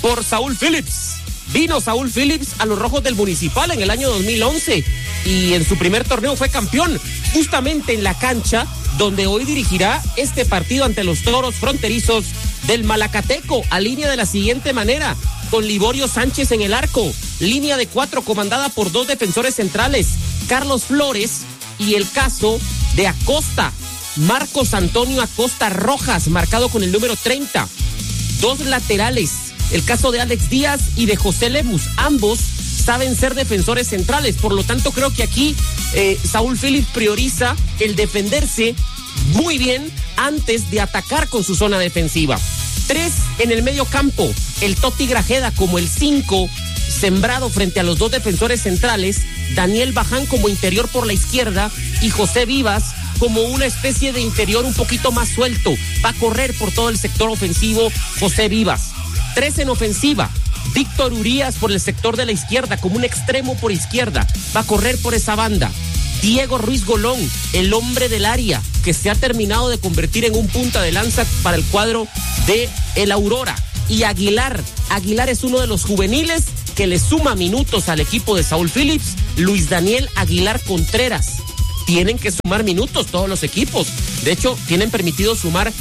por Saúl Phillips. Vino Saúl Phillips a los Rojos del Municipal en el año 2011 y en su primer torneo fue campeón, justamente en la cancha donde hoy dirigirá este partido ante los Toros Fronterizos del Malacateco. Alinea de la siguiente manera, con Liborio Sánchez en el arco, línea de 4 comandada por 2 defensores centrales, Carlos Flores y el caso de Acosta, Marcos Antonio Acosta Rojas, marcado con el número 30, 2 laterales, el caso de Alex Díaz y de José Lemus, ambos saben ser defensores centrales, por lo tanto creo que aquí Saúl Phillips prioriza el defenderse muy bien antes de atacar con su zona defensiva. 3 en el medio campo, el Toti Grajeda como el 5, sembrado frente a los 2 defensores centrales, Daniel Baján como interior por la izquierda y José Vivas como una especie de interior un poquito más suelto, va a correr por todo el sector ofensivo José Vivas. 3 en ofensiva, Víctor Urías por el sector de la izquierda como un extremo por izquierda, va a correr por esa banda. Diego Ruiz Golón, el hombre del área, que se ha terminado de convertir en un punta de lanza para el cuadro de el Aurora. Y Aguilar es uno de los juveniles que le suma minutos al equipo de Saúl Phillips, Luis Daniel Aguilar Contreras. Tienen que sumar minutos todos los equipos. De hecho, tienen permitido sumar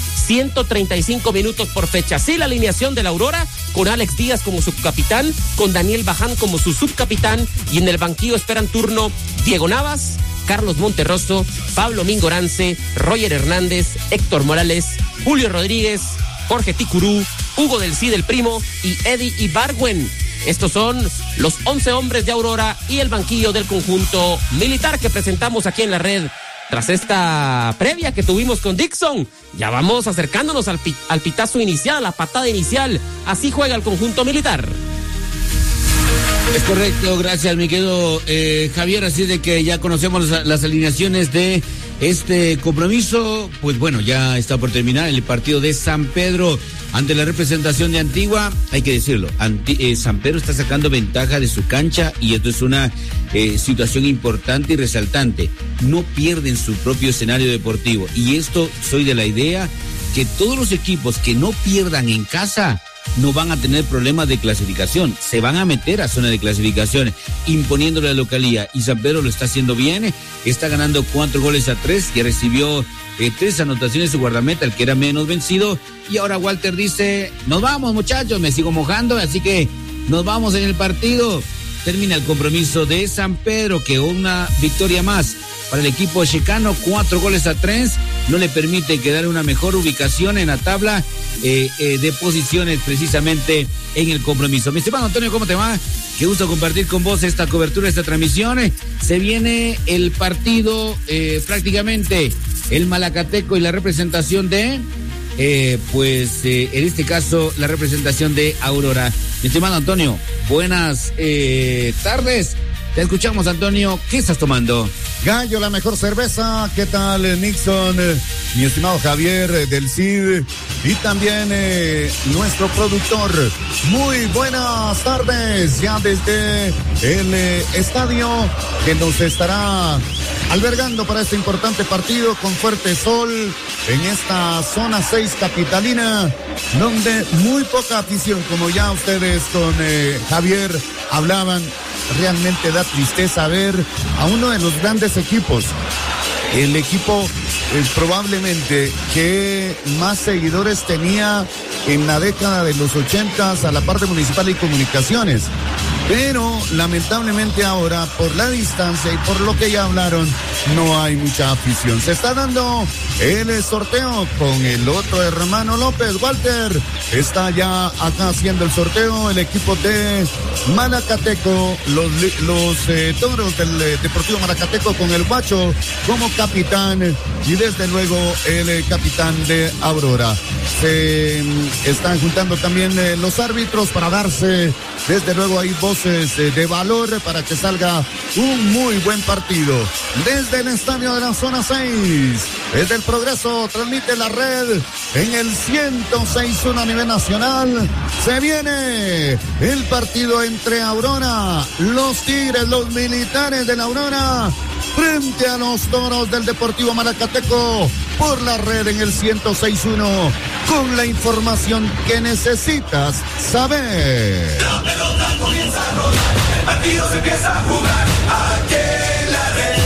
135 minutos por fecha. Sí, la alineación de la Aurora, con Alex Díaz como subcapitán, con Daniel Baján como su subcapitán, y en el banquillo esperan turno Diego Navas, Carlos Monterroso, Pablo Mingorance, Roger Hernández, Héctor Morales, Julio Rodríguez, Jorge Ticurú, Hugo del Cid el Primo y Eddie Ibargüen. Estos son los 11 hombres de Aurora y el banquillo del conjunto militar que presentamos aquí en la red. Tras esta previa que tuvimos con Dixon, ya vamos acercándonos al pitazo inicial, a la patada inicial. Así juega el conjunto militar. Es correcto, gracias mi querido Javier, así de que ya conocemos las alineaciones de este compromiso. Pues bueno, ya está por terminar el partido de San Pedro ante la representación de Antigua. Hay que decirlo, San Pedro está sacando ventaja de su cancha y esto es una situación importante y resaltante. No pierden su propio escenario deportivo y esto soy de la idea que todos los equipos que no pierdan en casa no van a tener problemas de clasificación, se van a meter a zona de clasificación imponiéndole la localía, y San Pedro lo está haciendo bien, está ganando 4-3, ya recibió 3 anotaciones de su guardameta, el que era menos vencido, y ahora Walter dice, nos vamos muchachos, me sigo mojando, así que nos vamos en el partido. Termina el compromiso de San Pedro, que una victoria más para el equipo checano, 4-3, no le permite quedar una mejor ubicación en la tabla de posiciones precisamente en el compromiso. Mi estimado Antonio, ¿cómo te va? Qué gusto compartir con vos esta cobertura, esta transmisión. Se viene el partido prácticamente el Malacateco y la representación de, en este caso, la representación de Aurora. Mi estimado Antonio, buenas tardes. Te escuchamos, Antonio. ¿Qué estás tomando? Gallo, la mejor cerveza. ¿Qué tal, Nixon? Mi estimado Javier del CID y también nuestro productor. Muy buenas tardes. Ya desde el estadio que nos estará albergando para este importante partido con fuerte sol en esta zona 6 capitalina, donde muy poca afición, como ya ustedes con Javier hablaban. Realmente da tristeza ver a uno de los grandes equipos, el equipo probablemente que más seguidores tenía en la década de los 80s a la parte municipal y comunicaciones. Pero lamentablemente ahora, por la distancia y por lo que ya hablaron, no hay mucha afición. Se está dando el sorteo con el otro hermano López. Walter está ya acá haciendo el sorteo. El equipo de Malacateco, los Toros del Deportivo Malacateco con el Guacho como capitán y desde luego el capitán de Aurora. Se están juntando también los árbitros para darse desde luego ahí voces de valor para que salga un muy buen partido. Desde el estadio de la zona 6, desde el Progreso, transmite la red en el 106.1 a nivel nacional. Se viene el partido entre Aurora, los Tigres, los militares de la Aurora frente a los Toros del Deportivo Malacateco por la red en el 106.1 con la información que necesitas saber. La pelota comienza a rodar, el partido se empieza a jugar aquí en la red.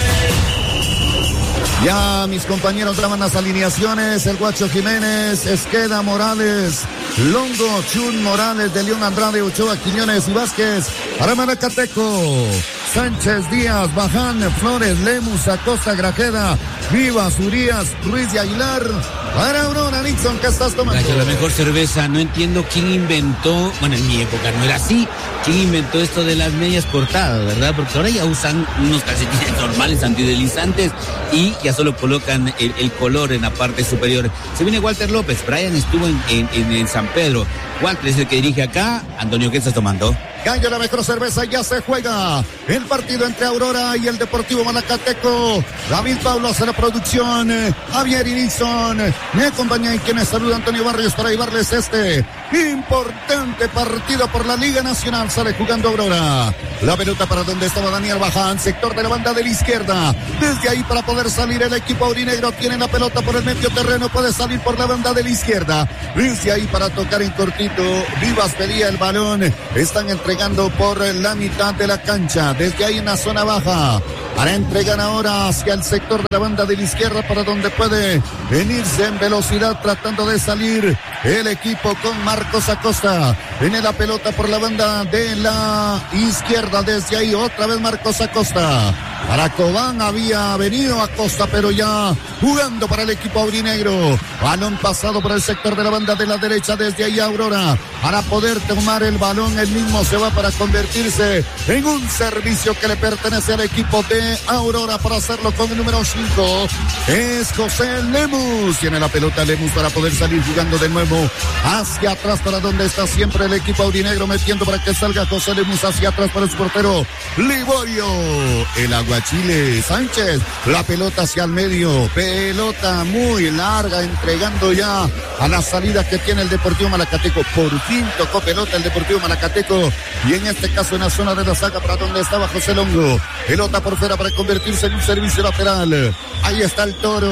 Ya mis compañeros daban las alineaciones, el Guacho Jiménez, Esqueda, Morales, Longo, Chun, Morales, de León, Andrade, Ochoa, Quiñones y Vázquez. Para Malacateco, Sánchez, Díaz, Baján, Flores, Lemus, Acosta, Grajeda, Vivas, Urias, Ruiz y Aguilar. Para Aurora, Nixon, ¿qué estás tomando? La mejor cerveza, no entiendo quién inventó, bueno, en mi época no era así, quién inventó esto de las medias cortadas, ¿verdad? Porque ahora ya usan unos calcetines normales, antideslizantes, y ya solo colocan el color en la parte superior. Se viene Walter López, Brian estuvo en San Pedro. Walter es el que dirige acá. Antonio, ¿qué estás tomando? Gallo, la mejor cerveza, ya se juega el partido entre Aurora y el Deportivo Malacateco. David Pablo hace la producción, Javier y Nixon me acompaña y quienes saluda Antonio Barrios para llevarles este importante partido por la Liga Nacional. Sale jugando Aurora, la pelota para donde estaba Daniel Baján, sector de la banda de la izquierda. Desde ahí para poder salir el equipo aurinegro, tiene la pelota por el medio terreno, puede salir por la banda de la izquierda. Desde ahí para tocar en cortito, Vivas pedía el balón, están entregando por la mitad de la cancha, desde ahí en la zona baja, para entregar ahora hacia el sector de la banda de la izquierda, para donde puede venirse en velocidad tratando de salir el equipo con Marcos Acosta. Viene la pelota por la banda de la izquierda, desde ahí otra vez Marcos Acosta. Para Cobán había venido Acosta, pero ya jugando para el equipo aurinegro. Balón pasado por el sector de la banda de la derecha, desde ahí Aurora. Para poder tomar el balón, el mismo se va para convertirse en un servicio que le pertenece al equipo de Aurora. Para hacerlo con el número 5 es José Lemus. Tiene la pelota Lemus para poder salir jugando de nuevo hacia atrás, para donde está siempre el equipo aurinegro, metiendo para que salga José Lemus hacia atrás para su portero Liborio. El Aguachile Sánchez, la pelota hacia el medio, pelota muy larga, entregando ya a la salida que tiene el Deportivo Malacateco. Por fin tocó pelota el Deportivo Malacateco, y en este caso en la zona de la saga para donde estaba José Longo. Pelota por fuera para convertirse en un servicio lateral. Ahí está el Toro.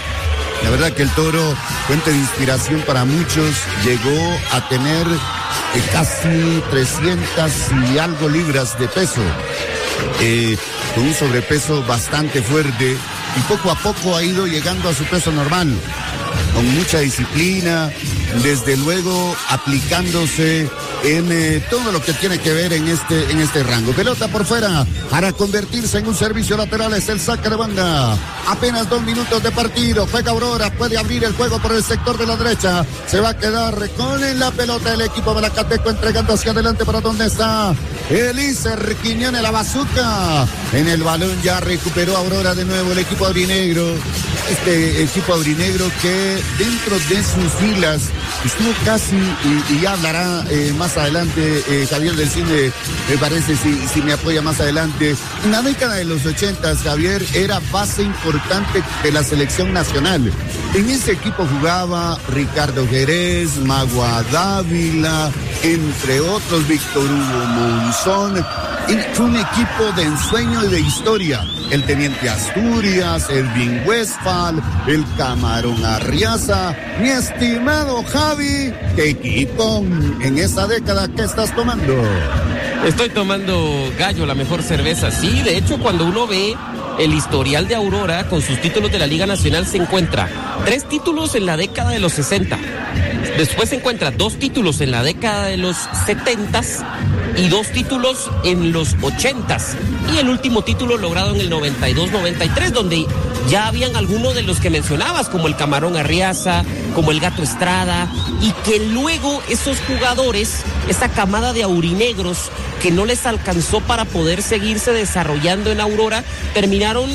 La verdad que el Toro, fuente de inspiración para muchos, llegó a tener casi 300 y algo libras de peso. Con un sobrepeso bastante fuerte, y poco a poco ha ido llegando a su peso normal, con mucha disciplina, desde luego aplicándose en todo lo que tiene que ver en este rango. Pelota por fuera para convertirse en un servicio lateral, es el saque de banda. Apenas 2 minutos de partido, juega Aurora, puede abrir el juego por el sector de la derecha, se va a quedar con la pelota el equipo de Malacateco, entregando hacia adelante para donde está Elícer Quiñones, la bazuca. En el balón ya recuperó Aurora de nuevo el equipo aurinegro. Este equipo aurinegro que dentro de sus filas estuvo casi, y ya hablará más adelante Javier del Cine, me parece, si me apoya más adelante. En la década de los 80, Javier era base importante de la selección nacional. En ese equipo jugaba Ricardo Jerez, Magua Dávila, entre otros, Víctor Hugo Monzón. Fue un equipo de ensueño y de historia. El Teniente Asturias, Elvin Westphal, el Camarón Arriaza. Mi estimado Javi, ¿qué equipo en esa década que estás tomando? Estoy tomando Gallo, la mejor cerveza. Sí, de hecho, cuando uno ve el historial de Aurora con sus títulos de la Liga Nacional, se encuentra 3 títulos en la década de los 60. Después se encuentra 2 títulos en la década de los 70 y 2 títulos en los 80. Y el último título logrado en el 92-93, donde ya habían algunos de los que mencionabas, como el Camarón Arriaza, como el Gato Estrada, y que luego esos jugadores, esa camada de aurinegros que no les alcanzó para poder seguirse desarrollando en Aurora, terminaron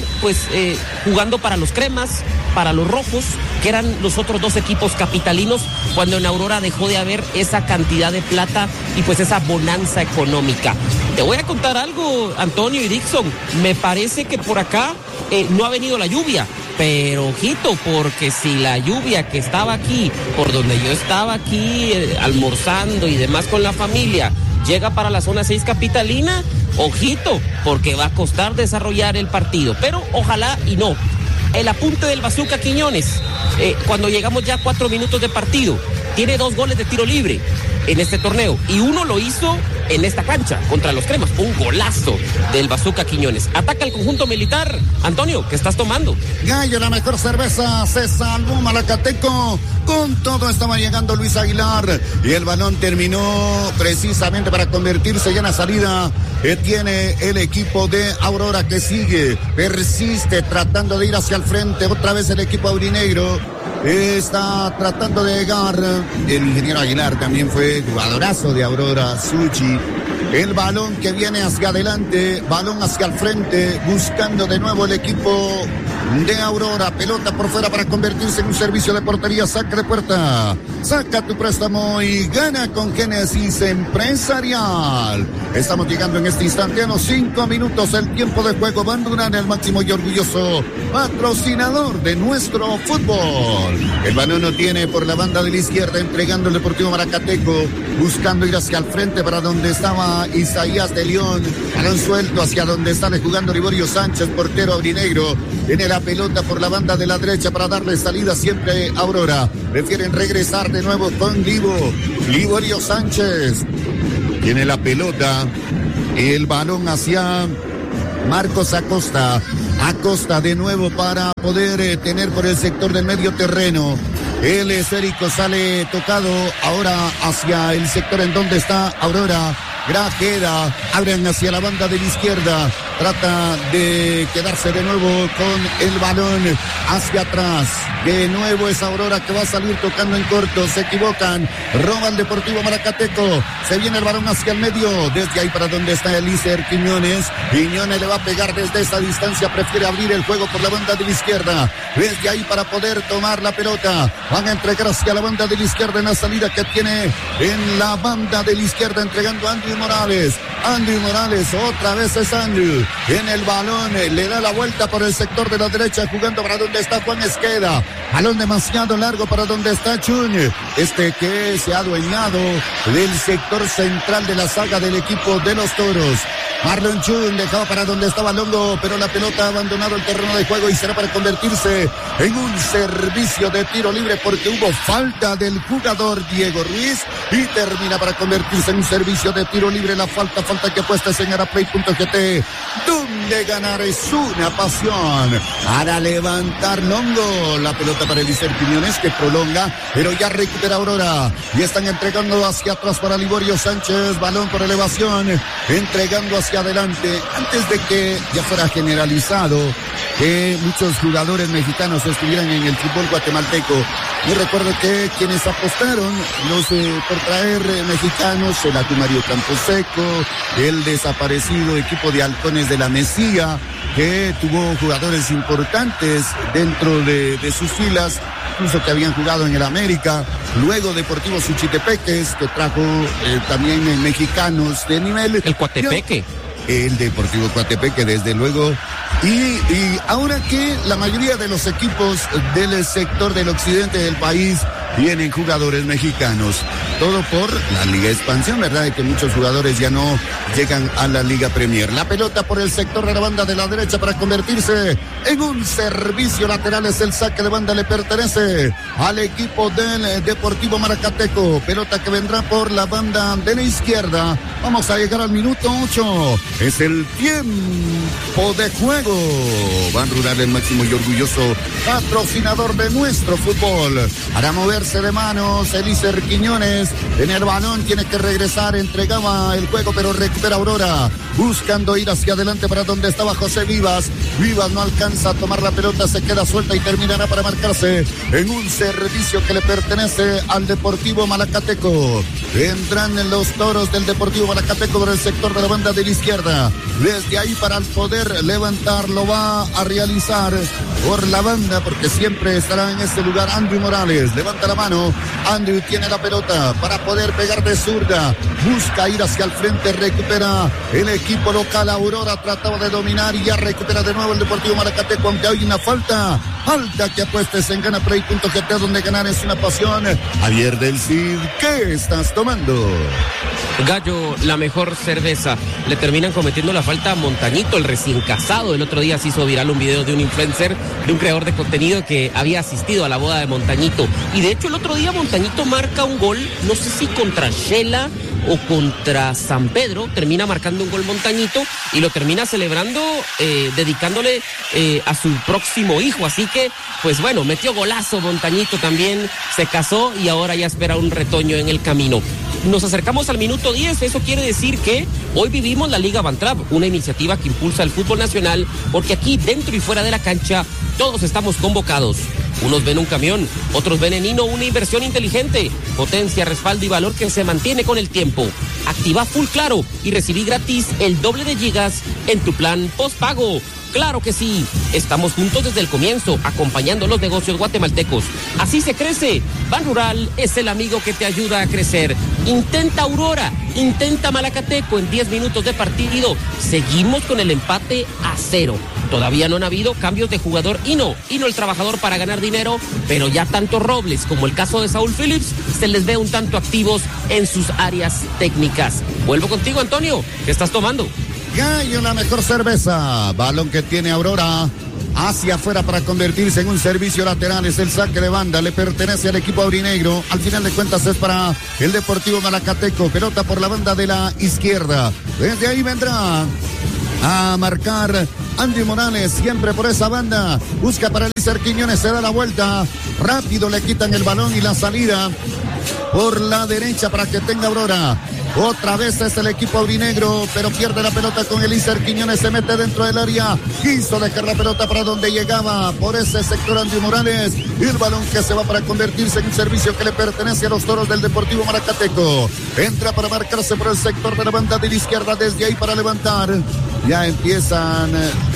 jugando para los cremas, para los rojos, que eran los otros 2 equipos capitalinos, cuando en Aurora dejó de haber esa cantidad de plata y pues esa bonanza económica. Te voy a contar algo, Antonio y Dixon, me parece que por acá no ha venido la lluvia, pero ojito, porque si la lluvia que estaba aquí, por donde yo estaba aquí almorzando y demás con la familia, llega para la zona 6 capitalina, ojito, porque va a costar desarrollar el partido, pero ojalá y no. El apunte del Bazooka Quiñones, cuando llegamos ya a 4 minutos de partido, tiene 2 goles de tiro libre en este torneo y uno lo hizo en esta cancha contra los Cremas, un golazo del Bazooka Quiñones. Ataca el conjunto militar. Antonio, ¿qué estás tomando? Gallo, la mejor cerveza, se salvó Malacateco. Con todo estaba llegando Luis Aguilar y el balón terminó precisamente para convertirse ya en la salida que tiene el equipo de Aurora, que sigue, persiste tratando de ir hacia el frente. Otra vez el equipo aurinegro está tratando de llegar. El ingeniero Aguilar también fue jugadorazo de Aurora, Suchi. El balón que viene hacia adelante, balón hacia el frente, buscando de nuevo el equipo de Aurora. Pelota por fuera para convertirse en un servicio de portería, saque de puerta. Saca tu préstamo y gana con Génesis Empresarial. Estamos llegando en este instante a los 5 minutos el tiempo de juego. Van Durán, el máximo y orgulloso patrocinador de nuestro fútbol. El balón lo tiene por la banda de la izquierda, entregando el Deportivo Malacateco, buscando ir hacia el frente para donde estaba Isaías de León. Balón suelto hacia donde sale jugando Liborio Sánchez, portero aurinegro. Tiene la pelota por la banda de la derecha para darle salida siempre a Aurora. Prefieren regresar de nuevo con Liborio Sánchez. Tiene la pelota. El balón hacia Marcos Acosta. Acosta de nuevo para poder tener por el sector del medio terreno. El esférico sale tocado ahora hacia el sector en donde está Aurora. Grajeda, abren hacia la banda de la izquierda, trata de quedarse de nuevo con el balón hacia atrás. De nuevo es Aurora que va a salir tocando en corto, se equivocan, roba el Deportivo Malacateco, se viene el balón hacia el medio, desde ahí para donde está Elícer Quiñones. Quiñones le va a pegar desde esa distancia, prefiere abrir el juego por la banda de la izquierda, desde ahí para poder tomar la pelota, van a entregar hacia la banda de la izquierda en la salida que tiene en la banda de la izquierda, entregando a Andrew Morales. Andrew Morales, otra vez es Andrew en el balón, le da la vuelta por el sector de la derecha, jugando para donde está Juan Esqueda. Balón demasiado largo para donde está Chun, que se ha adueñado del sector central de la saga del equipo de los Toros. Marlon Chun dejado para donde estaba Longo, pero la pelota ha abandonado el terreno de juego y será para convertirse en un servicio de tiro libre porque hubo falta del jugador Diego Ruiz y termina para convertirse en un servicio de tiro libre. La falta que apuesta en Araplay.gt, donde ganar es una pasión. Para levantar Longo, la pelota para Elícer Quiñones que prolonga, pero ya recupera Aurora y están entregando hacia atrás para Liborio Sánchez, balón por elevación, entregando hacia adelante, antes de que ya fuera generalizado que muchos jugadores mexicanos estuvieran en el fútbol guatemalteco. Yo recuerdo que quienes apostaron por traer mexicanos, el Mario Camposeco, el desaparecido equipo de Halcones de la Mesía, que tuvo jugadores importantes dentro de sus filas, incluso que habían jugado en el América, luego Deportivo Suchitepeques, que trajo también mexicanos de nivel. El Coatepeque. El Deportivo Coatepeque, desde luego. Y ahora que la mayoría de los equipos del sector del occidente del país tienen jugadores mexicanos, todo por la Liga Expansión, ¿verdad? De que muchos jugadores ya no llegan a la Liga Premier. La pelota por el sector de la banda de la derecha para convertirse en un servicio lateral. Es el saque de banda, le pertenece al equipo del Deportivo Malacateco. Pelota que vendrá por la banda de la izquierda. Vamos a llegar al minuto 8. Es el tiempo de juego. Van Rural, el máximo y orgulloso patrocinador de nuestro fútbol. Para moverse de manos, Elícer Quiñones en el balón, tiene que regresar, entregaba el juego, pero recupera Aurora, buscando ir hacia adelante para donde estaba José Vivas. Vivas no alcanza a tomar la pelota, se queda suelta y terminará para marcarse en un servicio que le pertenece al Deportivo Malacateco. Vendrán los Toros del Deportivo Malacateco por el sector de la banda de la izquierda. Desde ahí para el poder levantar, lo va a realizar por la banda, porque siempre estará en este lugar Andrew Morales. Levanta la mano, Andrew tiene la pelota para poder pegar de zurda, busca ir hacia el frente, recupera el equipo local. Aurora trataba de dominar y ya recupera de nuevo el Deportivo Malacateco, aunque hay una falta que apuestes en ganaplay.gt, donde ganar es una pasión. Javier del Cid, ¿qué estás tomando? Gallo, la mejor cerveza. Le terminan cometiendo la falta a Montañito, el recién casado. El otro día se hizo viral un video de un influencer, de un creador de contenido que había asistido a la boda de Montañito. Y de hecho el otro día Montañito marca un gol, no sé si contra Shela o contra San Pedro, termina marcando un gol Montañito y lo termina celebrando, dedicándole a su próximo hijo. Así que, pues bueno, metió golazo Montañito también, se casó y ahora ya espera un retoño en el camino. Nos acercamos al minuto 10, eso quiere decir que hoy vivimos la Liga Bantrap, una iniciativa que impulsa el fútbol nacional, porque aquí dentro y fuera de la cancha todos estamos convocados. Unos ven un camión, otros ven en Hino una inversión inteligente, potencia, respaldo y valor que se mantiene con el tiempo. Activa Full Claro y recibí gratis el doble de gigas en tu plan postpago. Claro que sí, estamos juntos desde el comienzo, acompañando los negocios guatemaltecos. Así se crece. Ban Rural es el amigo que te ayuda a crecer. Intenta Aurora, intenta Malacateco en 10 minutos de partido. Seguimos con el empate a 0. Todavía no han habido cambios de jugador Hino el trabajador para ganar dinero, pero ya tanto Robles como el caso de Saúl Phillips se les ve un tanto activos en sus áreas técnicas. Vuelvo contigo, Antonio, ¿qué estás tomando? Gallo, la mejor cerveza. Balón que tiene Aurora hacia afuera para convertirse en un servicio lateral. Es el saque de banda, le pertenece al equipo aurinegro. Al final de cuentas es para el Deportivo Malacateco. Pelota por la banda de la izquierda. Desde ahí vendrá a marcar Andy Morales, siempre por esa banda. Busca para Elícer Quiñones, se da la vuelta. Rápido le quitan el balón y la salida por la derecha para que tenga Aurora. Otra vez es el equipo aurinegro, pero pierde la pelota con Elícer Quiñones, se mete dentro del área, quiso dejar la pelota para donde llegaba, por ese sector Andy Morales, y el balón que se va para convertirse en un servicio que le pertenece a los Toros del Deportivo Malacateco. Entra para marcarse por el sector de la banda de la izquierda, desde ahí para levantar. Ya empiezan,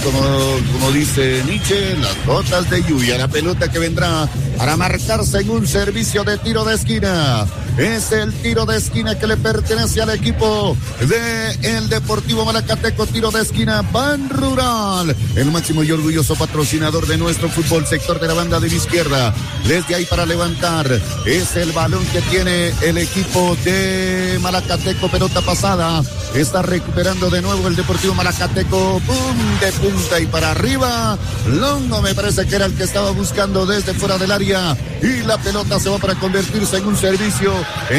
como dice Nietzsche, las gotas de lluvia. La pelota que vendrá para marcarse en un servicio de tiro de esquina. Es el tiro de esquina que le pertenece al equipo del Deportivo Malacateco. Tiro de esquina, Ban Rural, el máximo y orgulloso patrocinador de nuestro fútbol, sector de la banda de la izquierda. Desde ahí para levantar, es el balón que tiene el equipo de Malacateco. Pelota pasada, está recuperando de nuevo el Deportivo Malacateco. Pum, de punta y para arriba. Longo me parece que era el que estaba buscando desde fuera del área. Y la pelota se va para convertirse en un servicio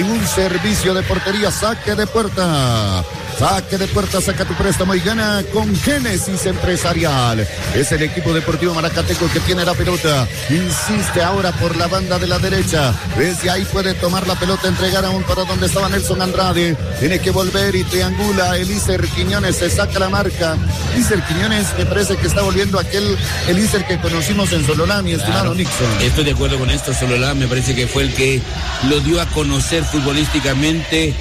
de portería. Saque de puerta. Saque de puerta, saca tu préstamo y gana con Génesis Empresarial. Es el equipo deportivo Malacateco que tiene la pelota. Insiste ahora por la banda de la derecha. Desde ahí puede tomar la pelota, entregar aún para donde estaba Nelson Andrade. Tiene que volver y triangula Elícer Quiñones, se saca la marca. Elícer Quiñones me parece que está volviendo aquel Elícer que conocimos en Sololá, mi estimado Nixon. Estoy de acuerdo con esto, Sololá me parece que fue el que lo dio a conocer futbolísticamente.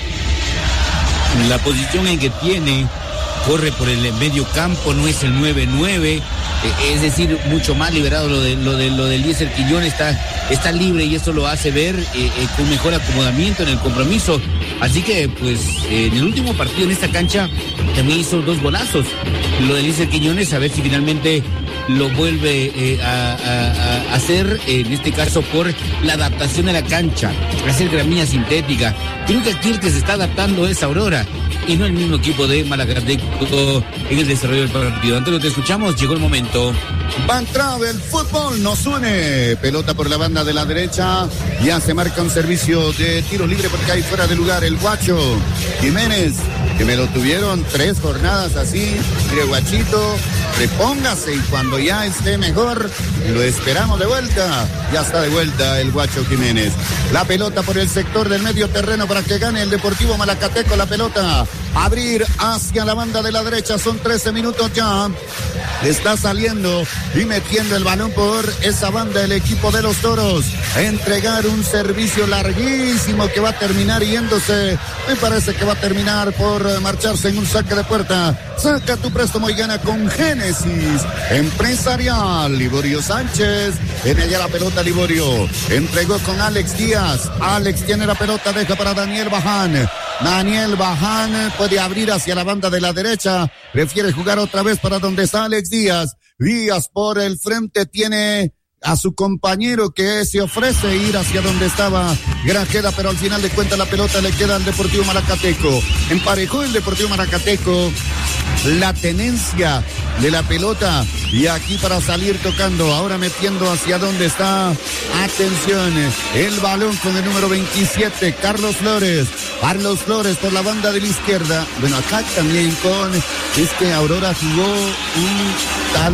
La posición en que tiene, corre por el medio campo, no es el 9-9, es decir, mucho más liberado lo de Elícer Quiñones, está libre y eso lo hace ver con mejor acomodamiento en el compromiso. Así que, pues, en el último partido en esta cancha también hizo 2 golazos. Lo de Elícer Quiñones, a ver si finalmente lo vuelve a hacer, en este caso por la adaptación de la cancha, hacer gramilla sintética. Creo que aquí el que se está adaptando es Aurora y no el mismo equipo de Malacateco en el desarrollo del partido. Antonio, te escuchamos, llegó el momento. Bantrap, el fútbol nos une. Pelota por la banda de la derecha. Ya se marca un servicio de tiro libre porque hay fuera de lugar el Guacho Jiménez, que me lo tuvieron 3 jornadas así. Mire, Guachito, repóngase y cuando ya esté mejor, lo esperamos de vuelta. Ya está de vuelta el Guacho Jiménez. La pelota por el sector del medio terreno para que gane el Deportivo Malacateco. La pelota abrir hacia la banda de la derecha. Son 13 minutos ya. Está saliendo y metiendo el balón por esa banda el equipo de los Toros. A entregar un servicio larguísimo que va a terminar yéndose. Me parece que va a terminar por marcharse en un saque de puerta. Saca tu préstamo y gana con Génesis Empresarial. Liborio Sánchez tiene ya la pelota. Liborio entregó con Alex Díaz. Alex tiene la pelota, deja para Daniel Baján. Daniel Baján puede abrir hacia la banda de la derecha. Prefiere jugar otra vez para donde está Alex Díaz. Díaz por el frente tiene a su compañero que se ofrece ir hacia donde estaba Granjeda, pero al final de cuentas la pelota le queda al Deportivo Maracateco. Emparejó el Deportivo Maracateco la tenencia de la pelota y aquí para salir tocando, ahora metiendo hacia donde está, atención, el balón con el número 27, Carlos Flores por la banda de la izquierda. Bueno, acá también es que Aurora jugó un tal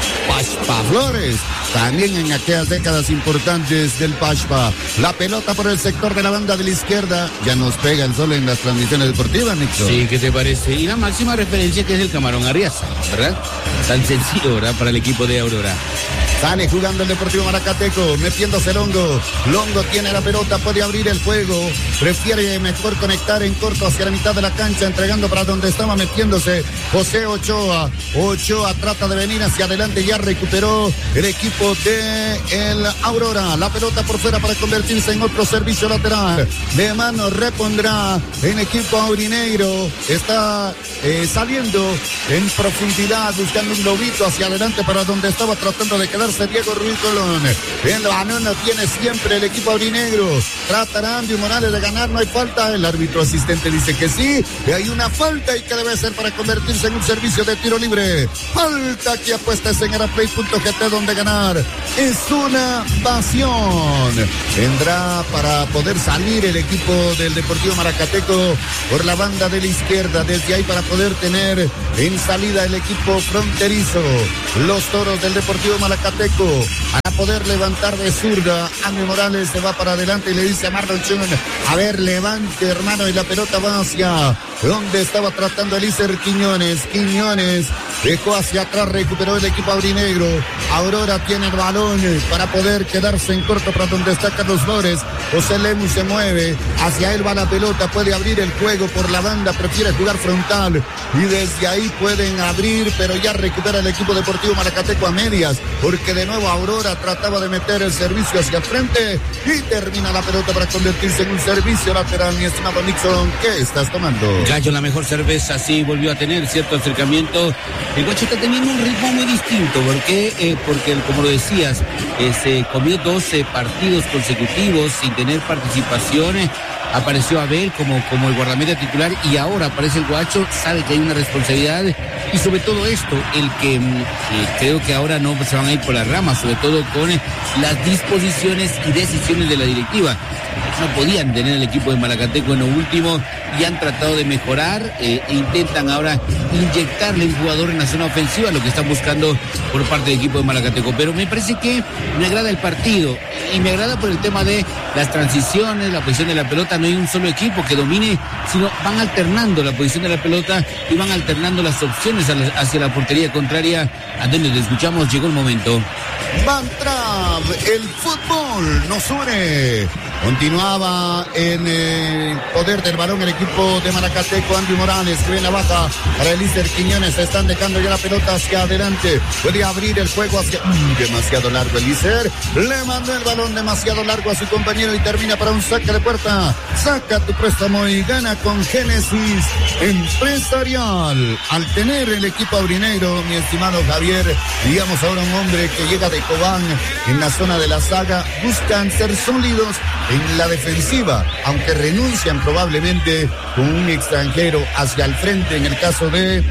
Pashpa Flores, también en aquellas décadas importantes del Pashpa. La pelota por el sector de la banda de la izquierda, ya nos pega el sol en las transmisiones deportivas, Nixon. Sí, ¿qué te parece? Y la máxima referencia que es el Camarón Arriaza, ¿verdad? Tan sencillo, ¿verdad? Para el equipo de Aurora. Sale jugando el Deportivo Maracateco, metiéndose Longo. Longo tiene la pelota, puede abrir el juego. Prefiere mejor conectar en corto hacia la mitad de la cancha, entregando para donde estaba metiéndose José Ochoa. Ochoa trata de venir hacia adelante, ya recuperó el equipo de el Aurora. La pelota por fuera para convertirse en otro servicio lateral. De mano repondrá en equipo aurinegro. Está saliendo en profundidad, buscando un globito hacia adelante para donde estaba tratando de quedarse Diego Ruiz Colón. El balón lo tiene siempre el equipo aurinegro. Tratará Andy Morales de ganar, no hay falta. El árbitro asistente dice que sí, que hay una falta y que debe ser para convertirse en un servicio de tiro libre. Falta que apuestas en araplay.gt, donde ganar es una pasión. Vendrá para poder salir el equipo del Deportivo Maracateco por la banda de la izquierda. Desde ahí para poder tener en salida el equipo fronterizo. Los Toros del Deportivo Maracateco para poder levantar de zurda. Andy Morales se va para adelante y le dice a Marlon Chun: a ver, levante, hermano, y la pelota va hacia donde estaba tratando Elícer Quiñones. Quiñones dejó hacia atrás, recuperó el equipo aurinegro. Aurora tiene el balón para poder quedarse en corto para donde está Carlos Flores. José Lemus se mueve, hacia él va la pelota, puede abrir el juego por la banda, prefiere jugar frontal y desde ahí pueden abrir, pero ya recupera el equipo Deportivo Maracateco a medias, porque de nuevo Aurora trataba de meter el servicio hacia el frente y termina la pelota para convertirse en un servicio lateral. Mi estimado Nixon, ¿qué estás tomando? Gallo, la mejor cerveza, sí, volvió a tener cierto acercamiento. El Guacho está teniendo un ritmo muy distinto, porque como lo decías, se comió 12 partidos consecutivos sin tener participaciones. Apareció Abel como el guardameta titular y ahora aparece el Guacho, sabe que hay una responsabilidad y sobre todo esto, el que creo que ahora no se van a ir por las ramas, sobre todo con las disposiciones y decisiones de la directiva. No podían tener el equipo de Maracateco en lo último y han tratado de mejorar e intentan ahora inyectarle un jugador en la zona ofensiva, lo que están buscando por parte del equipo de Maracateco. Pero me parece que me agrada el partido y me agrada por el tema de las transiciones, la posición de la pelota. No hay un solo equipo que domine, sino van alternando la posición de la pelota y van alternando las opciones hacia la portería contraria. A donde te escuchamos, llegó el momento. Van Trapp, el fútbol nos une. Continuaba en poder del balón el equipo de Maracateco. Andy Morales que viene a baja para Elícer Quiñones. Se están dejando ya la pelota hacia adelante. Puede abrir el juego hacia... demasiado largo Elícer. Le mandó el balón demasiado largo a su compañero y termina para un saque de puerta. Saca tu préstamo y gana con Génesis Empresarial. Al tener el equipo aurinegro, mi estimado Javier, digamos ahora un hombre que llega de Cobán en la zona de la saga, buscan ser sólidos en la defensiva, aunque renuncian probablemente con un extranjero hacia el frente. En el caso de,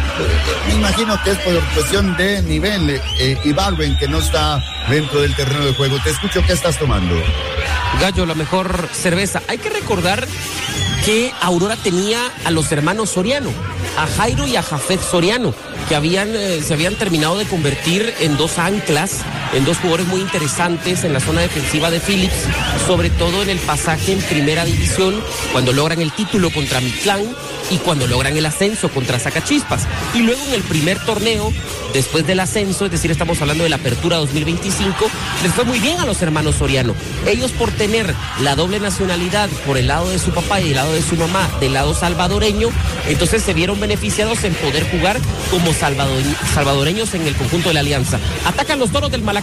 me imagino que es por cuestión de nivel, Ibarben, que no está dentro del terreno de juego. Te escucho, ¿qué estás tomando? Gallo, la mejor cerveza. Hay que recordar que Aurora tenía a los hermanos Soriano, a Jairo y a Jafet Soriano, que se habían terminado de convertir en dos anclas, en dos jugadores muy interesantes en la zona defensiva de Phillips, sobre todo en el pasaje en primera división, cuando logran el título contra Mictlán y cuando logran el ascenso contra Zacachispas. Y luego en el primer torneo, después del ascenso, es decir, estamos hablando de la apertura 2025, les fue muy bien a los hermanos Soriano. Ellos, por tener la doble nacionalidad por el lado de su papá y el lado de su mamá, del lado salvadoreño, entonces se vieron beneficiados en poder jugar como salvadoreños en el conjunto de la Alianza. Atacan los Toros del Malacate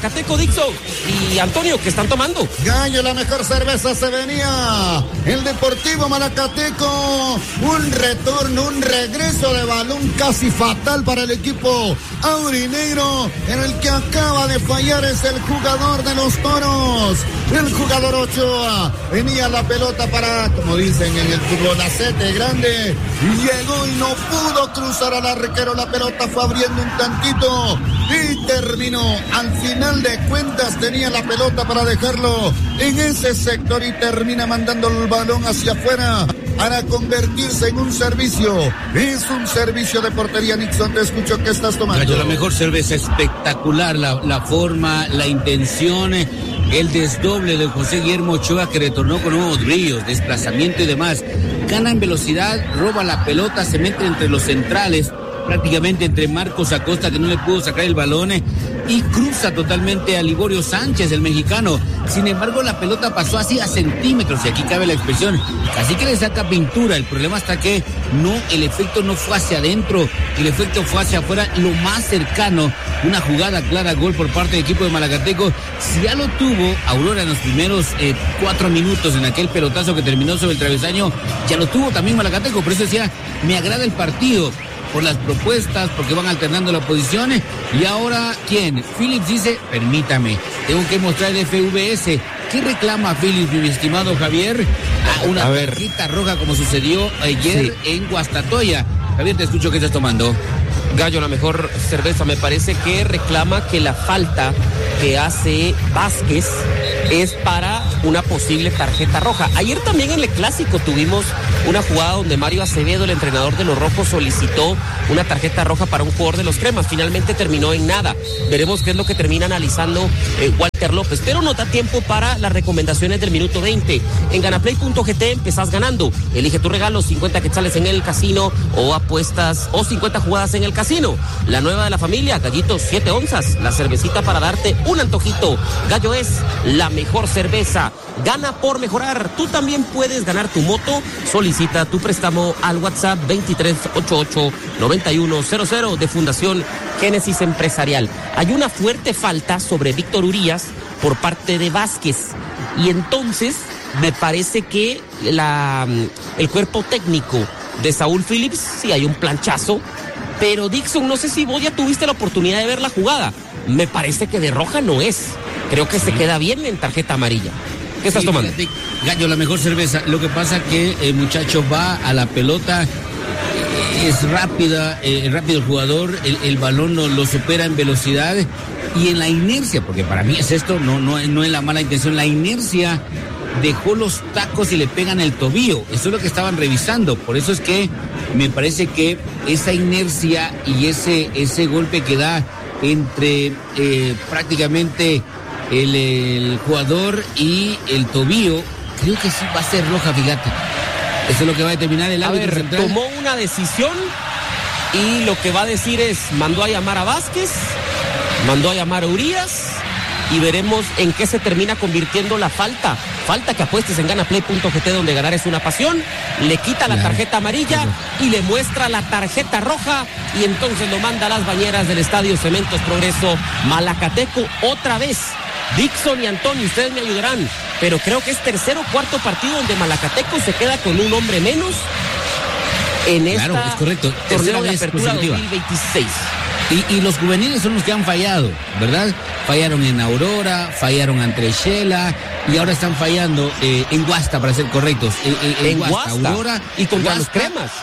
Malacateco, Dixon y Antonio, que están tomando. Gallo, la mejor cerveza se venía. El Deportivo Malacateco, un retorno, un regreso de balón casi fatal para el equipo aurinegro, en el que acaba de fallar es el jugador de los Toros, el jugador Ochoa. Venía la pelota para, como dicen en el fútbol, acete grande, llegó y no pudo cruzar al arquero. La pelota fue abriendo un tantito y terminó. Al final de cuentas tenía la pelota para dejarlo en ese sector y termina mandando el balón hacia afuera para convertirse en un servicio. Es un servicio de portería. Nixon, te escucho, ¿qué estás tomando? Gallo, la mejor cerveza, espectacular, la forma, la intención, el desdoble de José Guillermo Ochoa, que retornó con nuevos brillos, desplazamiento y demás. Gana en velocidad, roba la pelota, se mete entre los centrales, prácticamente entre Marcos Acosta, que no le pudo sacar el balón, y cruza totalmente a Liborio Sánchez, el mexicano. Sin embargo, la pelota pasó así a centímetros, y aquí cabe la expresión, así que le saca pintura. El problema está que el efecto no fue hacia adentro, el efecto fue hacia afuera, lo más cercano, una jugada clara, gol por parte del equipo de Malacateco. Si ya lo tuvo Aurora en los primeros 4 minutos, en aquel pelotazo que terminó sobre el travesaño, ya lo tuvo también Malacateco. Por eso decía, me agrada el partido, por las propuestas, porque van alternando las posiciones. Y ahora, ¿quién? Phillips dice, permítame, tengo que mostrar el FVS. ¿Qué reclama Phillips, mi estimado Javier? Una tarjeta roja, como sucedió ayer en Guastatoya. Javier, te escucho, ¿qué estás tomando? Gallo, la mejor cerveza, me parece que reclama que la falta que hace Vázquez es para una posible tarjeta roja. Ayer también en el Clásico tuvimos una jugada donde Mario Acevedo, el entrenador de los Rojos, solicitó una tarjeta roja para un jugador de los Cremas. Finalmente terminó en nada. Veremos qué es lo que termina analizando Walter López. Pero no da tiempo para las recomendaciones del minuto 20. En ganaplay.gt empezás ganando. Elige tu regalo, 50 quetzales en el casino o apuestas o 50 jugadas en el casino. La nueva de la familia, Gallito 7 onzas. La cervecita para darte un antojito. Gallo es la mejor cerveza. Gana por mejorar. Tú también puedes ganar tu moto. Solicita tu préstamo al WhatsApp 2388-9100 de Fundación Génesis Empresarial. Hay una fuerte falta sobre Víctor Urías por parte de Vázquez. Y entonces me parece que el cuerpo técnico de Saúl Phillips, sí hay un planchazo. Pero Dixon, no sé si vos ya tuviste la oportunidad de ver la jugada. Me parece que de roja no es. Creo que se queda bien en tarjeta amarilla. ¿Qué estás tomando? Fíjate, Gallo, la mejor cerveza. Lo que pasa que el muchacho va a la pelota, es rápido el jugador, el balón lo supera en velocidad y en la inercia, porque para mí es esto, no es la mala intención, la inercia dejó los tacos y le pegan el tobillo. Eso es lo que estaban revisando. Por eso es que me parece que esa inercia y ese golpe que da entre prácticamente el jugador y el tobillo, creo que sí va a ser roja, fíjate. Eso es lo que va a determinar el árbitro central. Tomó una decisión y lo que va a decir es, mandó a llamar a Vázquez, mandó a llamar a Urías y veremos en qué se termina convirtiendo la falta. Falta que apuestes en ganaplay.gt, donde ganar es una pasión. Le quita la tarjeta amarilla y le muestra la tarjeta roja y entonces lo manda a las bañeras del Estadio Cementos Progreso. Malacateco otra vez. Dixon y Antonio, ustedes me ayudarán, pero creo que es tercer o cuarto partido donde Malacateco se queda con un hombre menos en esta es correcto. torneo de apertura 2026. Y los juveniles son los que han fallado, ¿verdad? Fallaron en Aurora, fallaron ante Shela y ahora están fallando en Guasta, para ser correctos. En Guasta, Aurora y contra Guasta, los Cremas.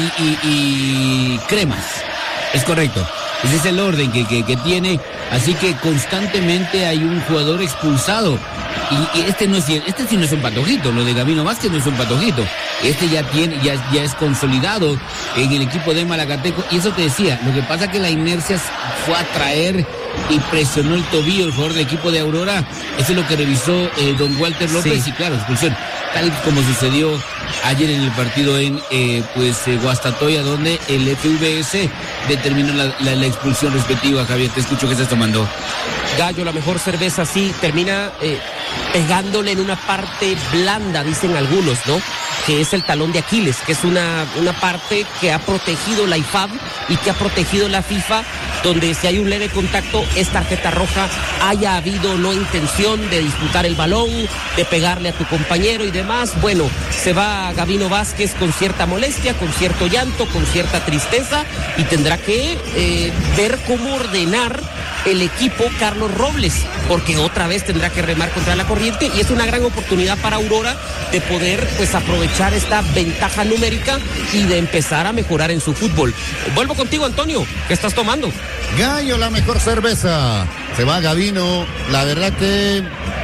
Y Cremas, es correcto. Ese es el orden que tiene, así que constantemente hay un jugador expulsado. Y este sí no es un patojito, lo de Gabino Vázquez no es un patojito. Este ya es consolidado en el equipo de Malacateco. Y eso te decía, lo que pasa es que la inercia fue a traer y presionó el tobillo el jugador del equipo de Aurora. Eso es lo que revisó don Walter López, y claro, expulsión. Tal como sucedió ayer en el partido en Guastatoya, donde el FVS determinó la expulsión respectiva. Javier, te escucho, ¿qué estás tomando? Gallo, la mejor cerveza, sí, termina pegándole en una parte blanda, dicen algunos, ¿no? que es el talón de Aquiles, que es una parte que ha protegido la IFAB y que ha protegido la FIFA, donde si hay un leve contacto es tarjeta roja, haya habido no intención de disputar el balón, de pegarle a tu compañero y demás. Bueno, se va Gavino Vázquez con cierta molestia, con cierto llanto, con cierta tristeza, y tendrá que ver cómo ordenar el equipo Carlos Robles, porque otra vez tendrá que remar contra la corriente, y es una gran oportunidad para Aurora de poder pues aprovechar esta ventaja numérica y de empezar a mejorar en su fútbol. Vuelvo contigo, Antonio, ¿qué estás tomando? Gallo, la mejor cerveza. Se va Gavino, la verdad que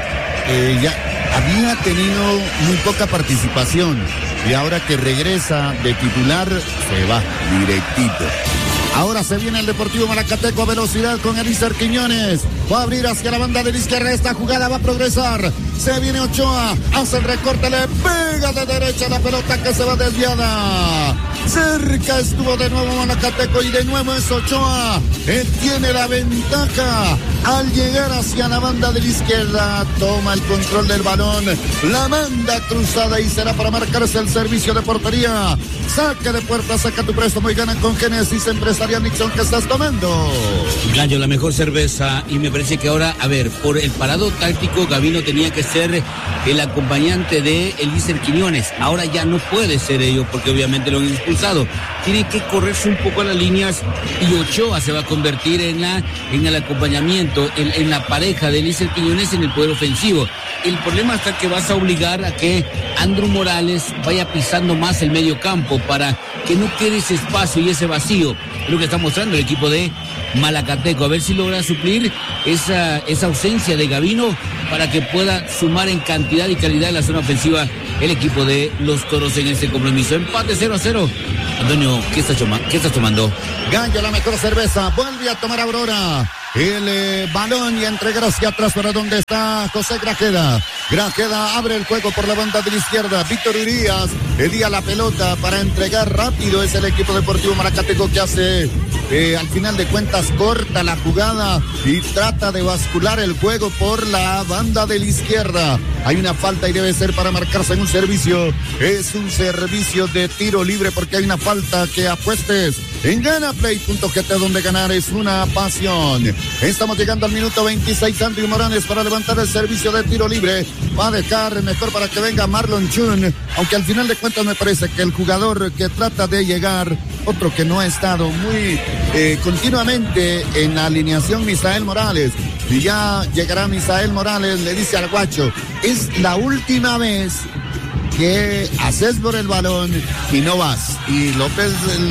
ya había tenido muy poca participación y ahora que regresa de titular se va directito. Ahora se viene el Deportivo Malacateco a velocidad con Elícer Quiñones. Va a abrir hacia la banda de la izquierda. Esta jugada va a progresar. Se viene Ochoa. Hace el recorte. Le pega de derecha la pelota que se va desviada. Cerca estuvo de nuevo Malacateco y de nuevo es Ochoa. Él tiene la ventaja al llegar hacia la banda de la izquierda. Toma el control del balón. La manda cruzada y será para marcarse el servicio de portería. Saque de puerta, saca tu préstamo y gana con Génesis Empresarial Nixon. ¿Qué estás tomando? Gallo, la mejor cerveza. Y me parece que ahora, a ver, por el parado táctico, Gavino tenía que ser el acompañante de Elícer Quiñones. Ahora ya no puede ser ello porque obviamente lo han expulsado. Tiene que correrse un poco a las líneas y Ochoa se va a convertir en el acompañamiento, en la pareja de Elícer Quiñones en el poder ofensivo. El problema está que vas a obligar a que Andrew Morales vaya pisando más el medio campo para que no quede ese espacio y ese vacío. Es lo que está mostrando el equipo de Malacateco. A ver si logra suplir esa ausencia de Gavino para que pueda sumar en cantidad y calidad en la zona ofensiva el equipo de los Toros en este compromiso. Empate 0-0. Antonio, ¿qué estás tomando? Gallo, la mejor cerveza. Vuelve a tomar Aurora. El balón y entrega hacia atrás para donde está José Grajeda. Grajeda abre el juego por la banda de la izquierda. Víctor Urias pedía la pelota para entregar rápido. Es el equipo deportivo Malacateco que hace al final de cuentas corta la jugada y trata de bascular el juego por la banda de la izquierda. Hay una falta y debe ser para marcarse en un servicio. Es un servicio de tiro libre porque hay una falta. Que apuestes en ganaplay.gt, donde ganar es una pasión. Estamos llegando al minuto 26. Andrew Morales para levantar el servicio de tiro libre. Va a dejar mejor para que venga Marlon Chun, aunque al final de cuentas me parece que el jugador que trata de llegar, otro que no ha estado muy continuamente en la alineación, Misael Morales. Y ya llegará Misael Morales, le dice al guacho, es la última vez que haces por el balón y no vas. Y López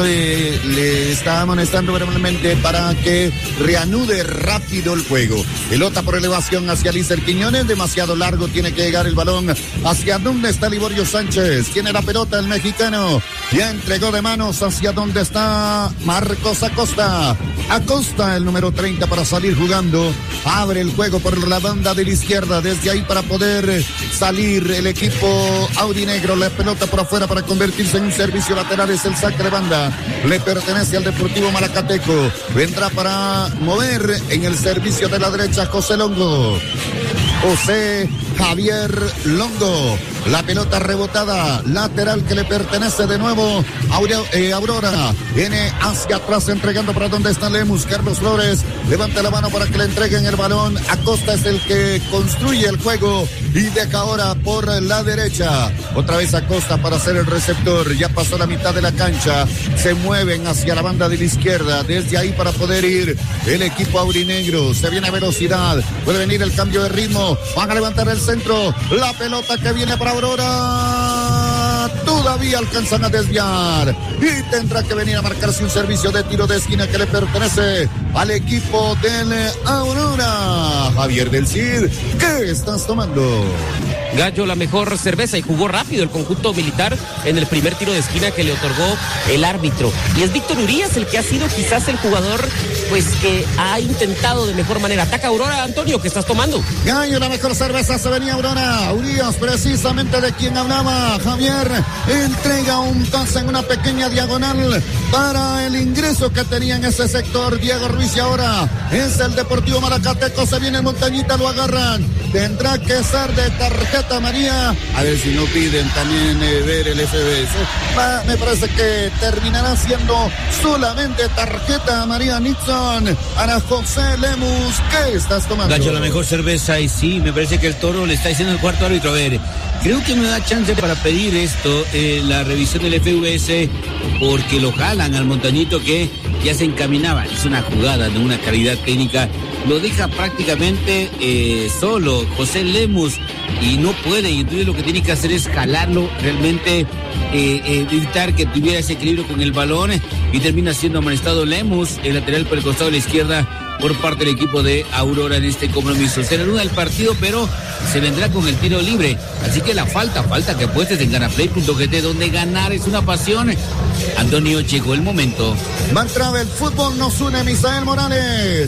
le está amonestando verbalmente para que reanude rápido el juego. Pelota por elevación hacia Elícer Quiñones, demasiado largo, tiene que llegar el balón hacia donde está Liborio Sánchez. Tiene la pelota el mexicano, ya entregó de manos hacia donde está Marcos Acosta. Acosta, el número 30, para salir jugando. Abre el juego por la banda de la izquierda, desde ahí para poder salir el equipo aurinegro. La pelota por afuera para convertirse en un servicio lateral, es el saque de banda. Le pertenece al Deportivo Malacateco. Vendrá para mover en el servicio de la derecha José Longo. José Javier Longo. La pelota rebotada, lateral que le pertenece de nuevo a Aurora. Viene hacia atrás entregando para donde está Lemus. Carlos Flores levanta la mano para que le entreguen el balón. Acosta es el que construye el juego y deja ahora por la derecha. Otra vez Acosta para ser el receptor. Ya pasó la mitad de la cancha. Se mueven hacia la banda de la izquierda. Desde ahí para poder ir el equipo aurinegro. Se viene a velocidad. Puede venir el cambio de ritmo. Van a levantar el centro. La pelota que viene para Aurora. Todavía alcanzan a desviar. Y tendrá que venir a marcarse un servicio de tiro de esquina que le pertenece al equipo del Aurora. Javier del Cid, ¿qué estás tomando? Gallo, la mejor cerveza, y jugó rápido el conjunto militar en el primer tiro de esquina que le otorgó el árbitro. Y es Víctor Urias el que ha sido quizás el jugador pues que ha intentado de mejor manera. Ataca Aurora, Antonio, ¿qué estás tomando? Gallo, la mejor cerveza, se venía Aurora. Urias, precisamente de quien hablaba Javier, entrega un pase en una pequeña diagonal para el ingreso que tenía en ese sector Diego Ruiz, y ahora es el Deportivo Maracateco. Se viene Montañita, lo agarran. Tendrá que ser de tarjeta amarilla. A ver si no piden también ver el FBS. Me parece que terminará siendo solamente tarjeta amarilla, Nixon. Ana José Lemus, ¿qué estás tomando? Gallo, la mejor cerveza, y sí, me parece que el Toro le está diciendo al cuarto árbitro, a ver, creo que me da chance para pedir esto, la revisión del FVS, porque lo jalan al Montañito que ya se encaminaba. Es una jugada de una calidad técnica, lo deja prácticamente solo José Lemus y no puede, y entonces lo que tiene que hacer es jalarlo, realmente evitar que tuviera ese equilibrio con el balón, y termina siendo amonestado Lemus, el lateral por el costado de la izquierda, por parte del equipo de Aurora en este compromiso. Se le anuda el partido, pero se vendrá con el tiro libre. Así que la falta que apuestes en ganaplay.gt, donde ganar es una pasión. Antonio, llegó el momento. Mantrave, el fútbol nos une. Misael Morales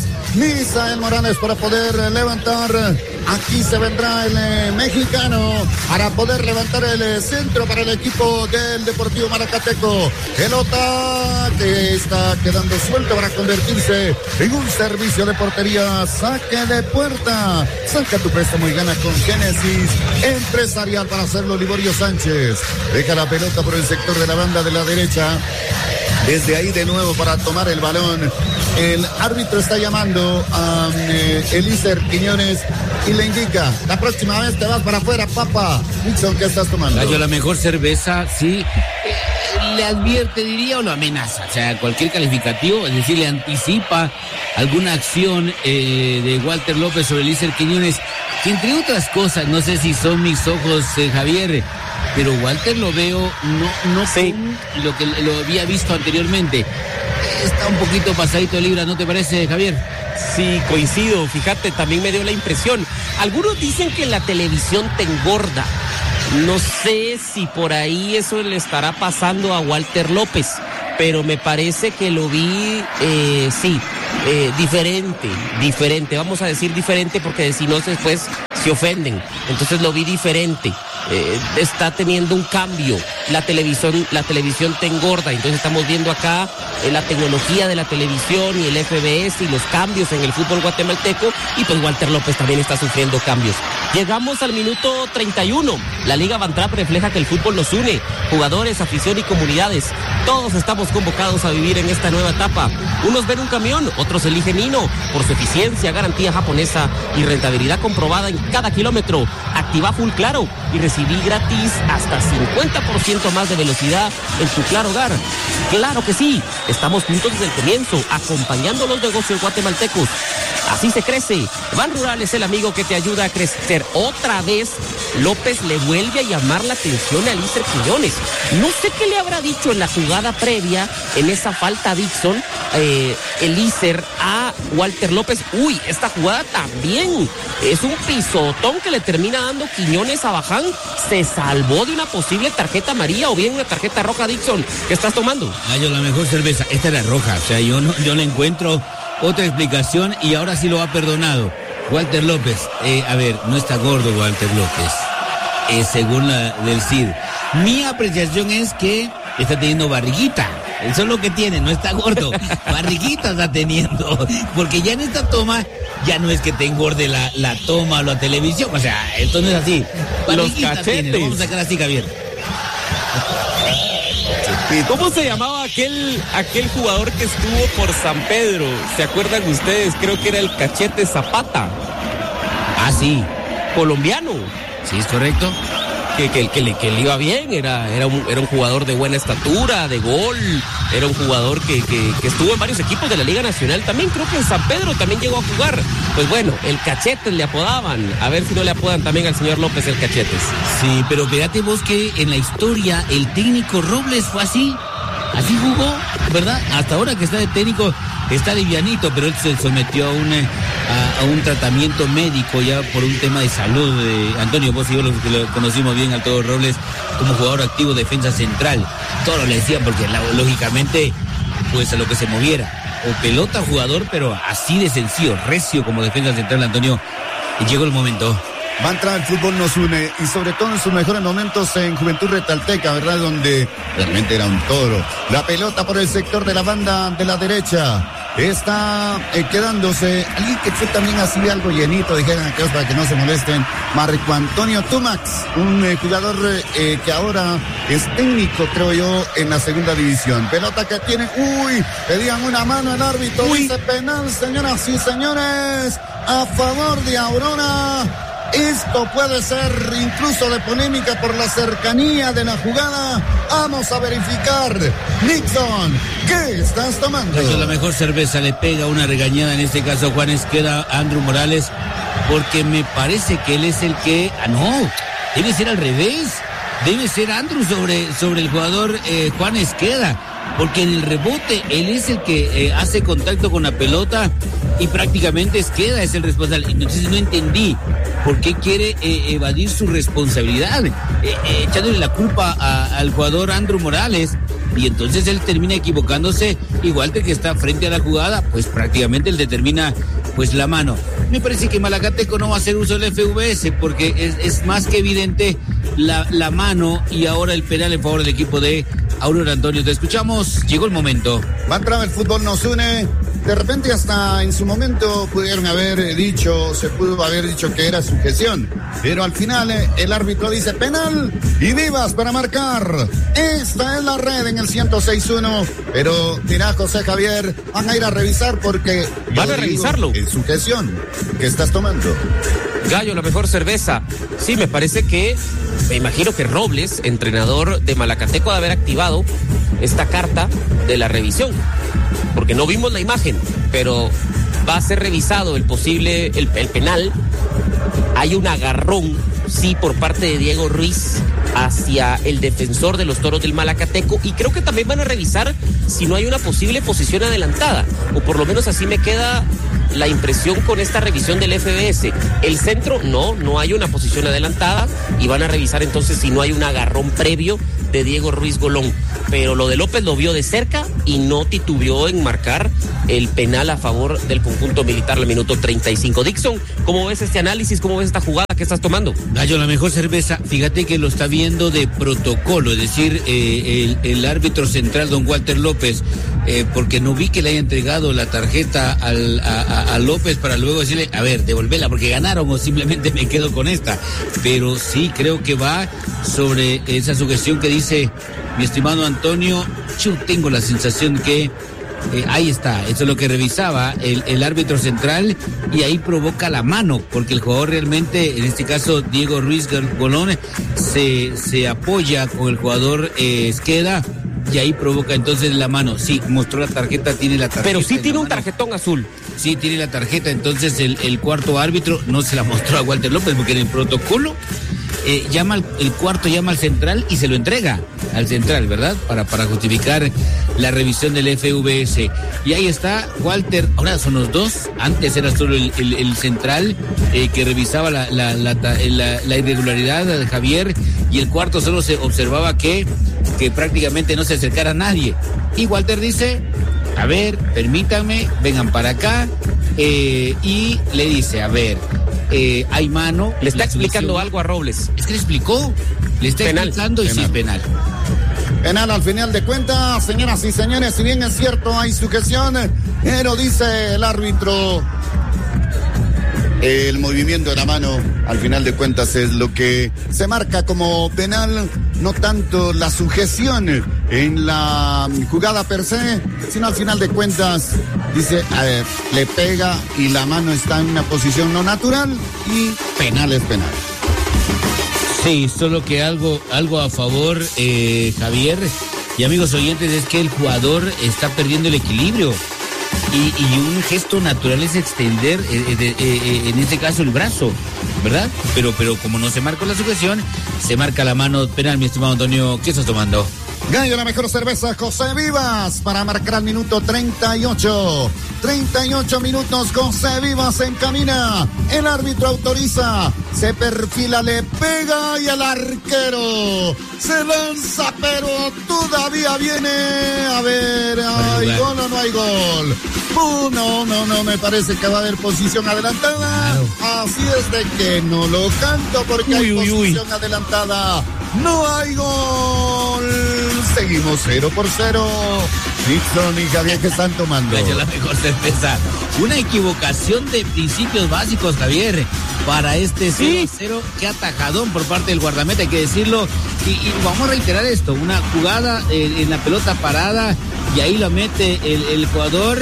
para poder levantar. Aquí se vendrá el mexicano para poder levantar el centro para el equipo del Deportivo Maracateco. Pelota que está quedando suelto para convertirse en un servicio de portería. Saque de puerta. Saca tu préstamo y gana con Génesis Empresarial. Para hacerlo, Liborio Sánchez deja la pelota por el sector de la banda de la derecha. Desde ahí de nuevo para tomar el balón. El árbitro está llamando a Elícer Quiñones y le indica: la próxima vez te vas para afuera, papá. Nixon, ¿qué estás tomando? Gallo, la mejor cerveza, sí. Le advierte, diría, o lo amenaza. O sea, cualquier calificativo, es decir, le anticipa alguna acción de Walter López sobre Elícer Quiñones, que entre otras cosas, no sé si son mis ojos, Javier, pero Walter lo veo no sí, con lo que lo había visto anteriormente. Está un poquito pasadito de libra, ¿no te parece, Javier? Sí, coincido. Fíjate, también me dio la impresión. Algunos dicen que la televisión te engorda. No sé si por ahí eso le estará pasando a Walter López, pero me parece que lo vi, diferente. Vamos a decir diferente porque si no después se ofenden. Entonces lo vi diferente. Está teniendo un cambio. La televisión te engorda. Entonces estamos viendo acá la tecnología de la televisión y el FBS y los cambios en el fútbol guatemalteco, y pues Walter López también está sufriendo cambios. Llegamos al minuto 31. La Liga Bantrap refleja que el fútbol nos une. Jugadores, afición y comunidades. Todos estamos convocados a vivir en esta nueva etapa. Unos ven un camión, otros eligen Hino por su eficiencia, garantía japonesa y rentabilidad comprobada en cada kilómetro. Activa Full Claro y recibí gratis hasta 50% más de velocidad en tu Claro Hogar. Claro que sí, estamos juntos desde el comienzo, acompañando los negocios guatemaltecos. Así se crece. Ban Rural es el amigo que te ayuda a crecer. Otra vez, López le vuelve a llamar la atención a Elícer Quiñones. No sé qué le habrá dicho en la jugada previa, en esa falta Dixon, Elícer a Walter López. Uy, esta jugada también es un pisotón que le termina dando Quiñones a Baján. Se salvó de una posible tarjeta amarilla o bien una tarjeta roja. Dixon, ¿qué estás tomando? Gallo, la mejor cerveza. Esta era roja, o sea, yo no encuentro otra explicación, y ahora sí lo ha perdonado Walter López. A ver, no está gordo Walter López, según la del CID. Mi apreciación es que está teniendo barriguita. Eso es lo que tiene, no está gordo. Barriguita está teniendo. Porque ya en esta toma, ya no es que te engorde la toma o la televisión. O sea, esto no es así. Barriguita los cachetes. Tiene. Vamos a sacar así, Javier. ¿Cómo se llamaba aquel jugador que estuvo por San Pedro? ¿Se acuerdan ustedes? Creo que era el Cachete Zapata. Ah, sí. Colombiano. Sí, es correcto. Que le iba bien, era un jugador de buena estatura, de gol, era un jugador que estuvo en varios equipos de la Liga Nacional también, creo que en San Pedro también llegó a jugar. Pues bueno, el Cachetes le apodaban, a ver si no le apodan también al señor López el Cachetes. Sí, pero fíjate vos que en la historia el técnico Robles fue así jugó, ¿verdad? Hasta ahora que está de técnico está livianito, pero él se sometió a un tratamiento médico ya por un tema de salud. Antonio, vos y yo lo conocimos bien al Toro Robles como jugador activo, defensa central. Todo le decían porque lógicamente pues a lo que se moviera, o pelota jugador, pero así de sencillo, recio como defensa central. Antonio, y llegó el momento. Va a entrar el fútbol nos une y sobre todo en sus mejores momentos en Juventud Retalteca, ¿verdad? Donde realmente era un toro. La pelota por el sector de la banda de la derecha. Está quedándose alguien que fue también así algo llenito, dijeron aquellos para que no se molesten. Marco Antonio Tumax, un jugador que ahora es técnico, creo yo, en la segunda división. Pelota que tiene, pedían una mano al árbitro, dice penal, señoras y señores, a favor de Aurora. Esto puede ser incluso de polémica por la cercanía de la jugada. Vamos a verificar. Nixon, ¿qué estás tomando? La mejor cerveza, le pega una regañada en este caso Juan Esqueda a Andrew Morales, porque me parece que él es el que... no, debe ser al revés. Debe ser Andrew sobre el jugador Juan Esqueda, porque en el rebote él es el que hace contacto con la pelota y prácticamente Esqueda es el responsable. Entonces no entendí por qué quiere evadir su responsabilidad, echándole la culpa al jugador Andrew Morales, y entonces él termina equivocándose. Igual que está frente a la jugada, pues prácticamente él determina pues la mano. Me parece que Malacateco no va a hacer uso del FVS porque es más que evidente la mano, y ahora el penal en favor del equipo de Aurora. Antonio, te escuchamos, llegó el momento. Va a entrar el fútbol nos une. De repente hasta en su momento se pudo haber dicho que era sujeción, pero al final el árbitro dice penal y Vivas para marcar. Esta es la red en el 106.1, pero dirá José Javier, van a ir a revisar porque... Van a revisarlo. Es sujeción que estás tomando. Gallo, la mejor cerveza. Sí, me parece que, me imagino que Robles, entrenador de Malacateco, de haber activado esta carta de la revisión, porque no vimos la imagen, pero va a ser revisado el penal. Hay un agarrón, sí, por parte de Diego Ruiz hacia el defensor de los Toros del Malacateco, y creo que también van a revisar si no hay una posible posición adelantada, o por lo menos así me queda la impresión con esta revisión del FBS. El centro, no hay una posición adelantada, y van a revisar entonces si no hay un agarrón previo de Diego Ruiz Golón. Pero lo de López lo vio de cerca y no titubeó en marcar el penal a favor del conjunto militar al minuto 35. Dixon, ¿cómo ves este análisis? ¿Cómo ves esta jugada que estás tomando? Gallo, la mejor cerveza, fíjate que lo está viendo de protocolo, es decir, el árbitro central, don Walter López, porque no vi que le haya entregado la tarjeta a López para luego decirle, a ver, devolvela porque ganaron, o simplemente me quedo con esta. Pero sí, creo que va sobre esa sugestión que dice mi estimado Antonio. Yo tengo la sensación que ahí está, eso es lo que revisaba el árbitro central, y ahí provoca la mano, porque el jugador realmente, en este caso Diego Ruiz Golón, se apoya con el jugador Esqueda, y ahí provoca entonces la mano. Sí, mostró la tarjeta, tiene la tarjeta. Pero sí tiene un tarjetón azul. Sí, tiene la tarjeta, entonces el cuarto árbitro no se la mostró a Walter López, porque en el protocolo el cuarto llama al central y se lo entrega al central, ¿verdad? Para justificar la revisión del FVS. Y ahí está Walter, ahora son los dos, antes era solo el central que revisaba la irregularidad de Javier, y el cuarto solo se observaba que prácticamente no se acercara a nadie. Y Walter dice, a ver, permítanme, vengan para acá, y le dice, a ver, hay mano. Le está explicando algo a Robles. Es que le explicó. Le está explicando y sí es penal. Penal al final de cuentas, señoras y señores, si bien es cierto hay sujeción, pero dice el árbitro, el movimiento de la mano al final de cuentas es lo que se marca como penal, no tanto la sujeción en la jugada per se, sino al final de cuentas dice, a ver, le pega y la mano está en una posición no natural y penal es penal. Sí, solo que algo a favor, Javier y amigos oyentes, es que el jugador está perdiendo el equilibrio. Y un gesto natural es extender, en este caso, el brazo, ¿verdad? Pero como no se marcó la sujeción, se marca la mano penal. Mi estimado Antonio, ¿qué estás tomando? Gallo, la mejor cerveza, José Vivas, para marcar al minuto 38. 38 minutos, José Vivas encamina. El árbitro autoriza, se perfila, le pega y el arquero se lanza, pero todavía viene. A ver, jugar. gol o no hay gol? No, me parece que va a haber posición adelantada. Claro. Así es de que no lo canto porque hay posición adelantada. No hay gol. Seguimos 0-0. Nixon y Javier, ¿qué están tomando? Gallo, la mejor cerveza. Una equivocación de principios básicos, Javier, para este 0-0. Qué atajadón por parte del guardameta, hay que decirlo. Y vamos a reiterar esto, una jugada en la pelota parada y ahí lo mete el jugador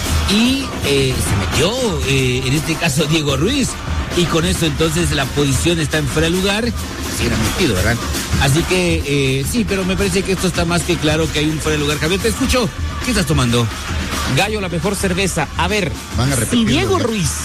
y se metió, en este caso, Diego Ruiz. Y con eso entonces la posición está en fuera de lugar. Sí, era metido, ¿verdad? Así que sí, pero me parece que esto está más que claro que hay un fuera de lugar. Javier, te escucho. ¿Qué estás tomando? Gallo, la mejor cerveza. A ver, Van a si repetirlo, Diego ya. Ruiz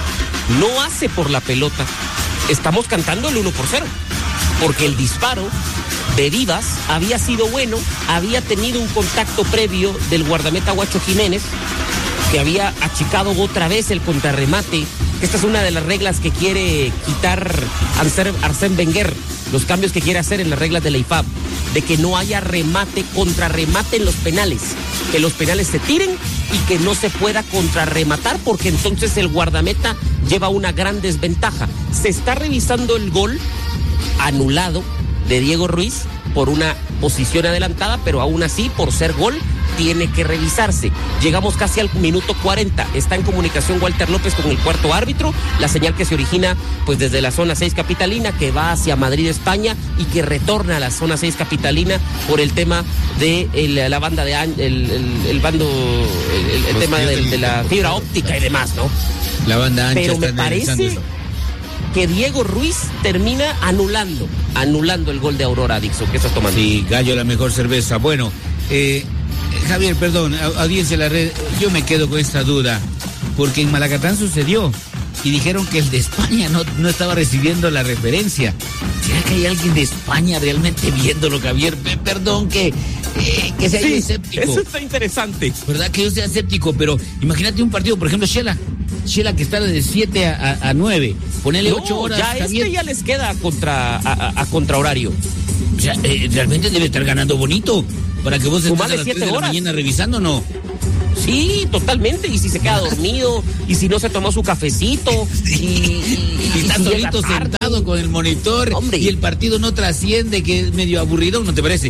no hace por la pelota, estamos cantando el 1-0. Porque el disparo de Vivas había sido bueno, había tenido un contacto previo del guardameta Guacho Jiménez, que había achicado otra vez el contrarremate. Esta es una de las reglas que quiere quitar Arsène Wenger, los cambios que quiere hacer en las reglas de la IFAB, de que no haya remate, contrarremate en los penales, que los penales se tiren y que no se pueda contrarrematar, porque entonces el guardameta lleva una gran desventaja. Se está revisando el gol anulado de Diego Ruiz por una posición adelantada, pero aún así, por ser gol, tiene que revisarse. Llegamos casi al minuto 40. Está en comunicación Walter López con el cuarto árbitro. La señal que se origina pues desde la zona 6 capitalina, que va hacia Madrid, España, y que retorna a la zona 6 capitalina por el tema de la banda de el tema de la fibra óptica y demás, ¿no? La banda ancha. Pero me está analizando parece eso. que Diego Ruiz termina anulando el gol de Aurora, Dixon. ¿Qué estás tomando? Sí, Gallo, la mejor cerveza. Bueno, Javier, perdón, audiencia de la red, yo me quedo con esta duda, porque en Malacatán sucedió y dijeron que el de España no estaba recibiendo la referencia. ¿Será que hay alguien de España realmente viéndolo, Javier? Perdón que sea yo escéptico. Eso está interesante. ¿Verdad que yo sea escéptico? Pero imagínate un partido, por ejemplo, Shela que está de 7 a 9, ponele 8 horas. Ya Javier. ya les queda a contrahorario. O sea, realmente debe estar ganando bonito para que vos estés a las 3 de la mañana revisando, ¿no? Sí, totalmente. Y si se queda dormido, y si no se tomó su cafecito, y está si llega solito tarde. sentado con el monitor, hombre, y el partido no trasciende, que es medio aburrido, ¿no te parece?